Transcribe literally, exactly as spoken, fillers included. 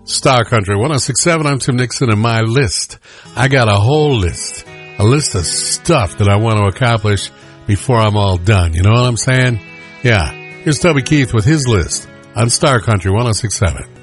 Star Country one oh six point seven, I'm Tim Nixon, and my list. I got a whole list. A list of stuff that I want to accomplish before I'm all done. You know what I'm saying? Yeah. Here's Toby Keith with his list on Star Country one oh six point seven.